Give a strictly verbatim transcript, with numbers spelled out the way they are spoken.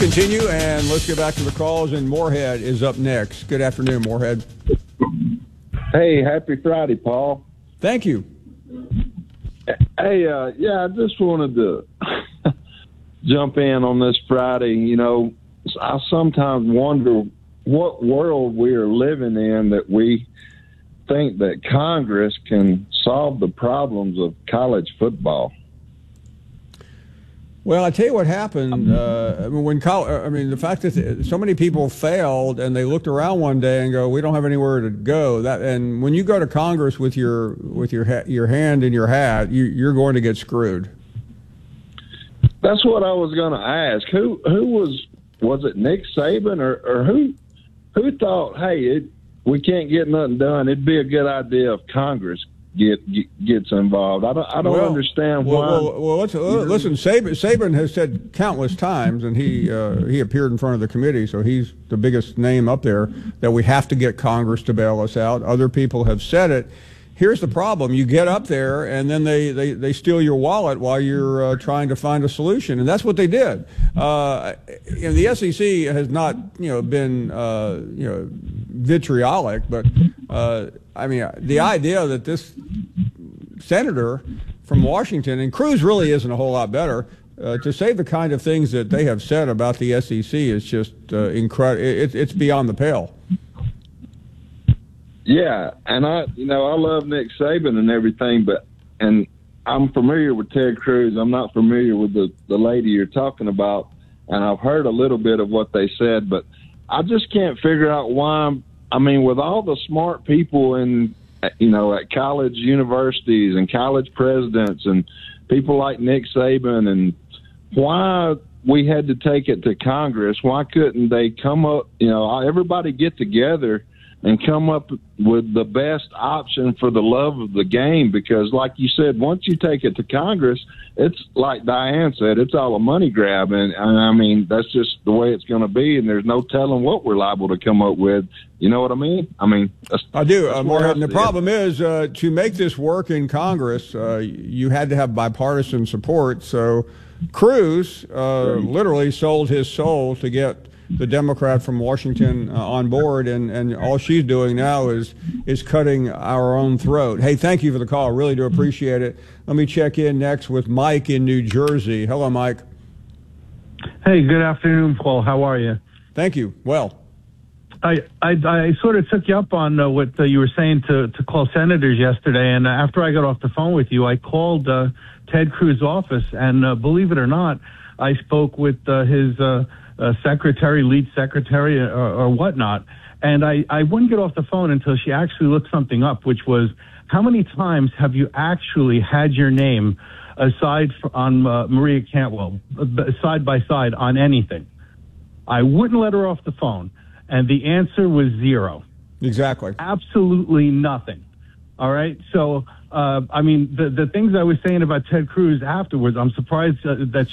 continue, and let's get back to the calls. And Moorhead is up next. Good afternoon, Moorhead. Hey, happy Friday, Paul. Thank you. Hey, uh, yeah, I just wanted to jump in on this Friday. You know, I sometimes wonder what world we are living in that we think that Congress can solve the problems of college football. Well, I tell you what happened uh, when col- I mean, the fact that so many people failed and they looked around one day and go, "We don't have anywhere to go." That and when you go to Congress with your with your ha- your hand in your hat, you, you're going to get screwed. That's what I was going to ask. Who who was was it Nick Saban or, or who who thought, hey, it, we can't get nothing done. It'd be a good idea if Congress Get, get gets involved. I don't. I don't well, understand well, why. Well, well let's, uh, listen. Saban, Saban has said countless times, and he uh, he appeared in front of the committee, so he's the biggest name up there, that we have to get Congress to bail us out. Other people have said it. Here's the problem: you get up there, and then they, they, they steal your wallet while you're uh, trying to find a solution, and that's what they did. Uh, you know, the S E C has not you know been uh, you know vitriolic, but uh, I mean the idea that this senator from Washington, and Cruz really isn't a whole lot better, uh, to say the kind of things that they have said about the S E C is just uh, incredible. It, it's beyond the pale. Yeah, and I, you know, I love Nick Saban and everything, but and I'm familiar with Ted Cruz. I'm not familiar with the the lady you're talking about, and I've heard a little bit of what they said, but I just can't figure out why. I mean, with all the smart people in, you know, at college universities and college presidents and people like Nick Saban, and why we had to take it to Congress. Why couldn't they come up, you know, everybody get together and come up with the best option for the love of the game? Because like you said, once you take it to Congress, it's like Diane said, it's all a money grab. And, and I mean, that's just the way it's going to be. And there's no telling what we're liable to come up with. You know what I mean? I mean, that's, I do. Uh, Moorhead, and the problem is uh, to make this work in Congress, uh, you had to have bipartisan support. So Cruz uh, literally sold his soul to get the Democrat from Washington uh, on board, and, and all she's doing now is is cutting our own throat. Hey, thank you for the call. Really do appreciate it. Let me check in next with Mike in New Jersey. Hello, Mike. Hey, good afternoon, Paul. How are you? Thank you. Well, I I, I sort of took you up on uh, what uh, you were saying to, to call senators yesterday, and after I got off the phone with you, I called uh, Ted Cruz's office, and uh, believe it or not, I spoke with uh, his uh, uh, secretary, lead secretary, or, or whatnot, and I, I wouldn't get off the phone until she actually looked something up, which was, how many times have you actually had your name aside from, on uh, Maria Cantwell, uh, side by side on anything? I wouldn't let her off the phone, and the answer was zero. Exactly. Absolutely nothing. All right? So, uh, I mean, the, the things I was saying about Ted Cruz afterwards, I'm surprised uh, that